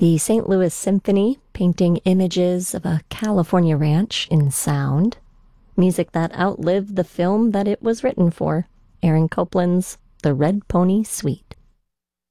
The St. Louis Symphony, painting images of a California ranch in sound. Music that outlived the film that it was written for. Aaron Copland's The Red Pony Suite.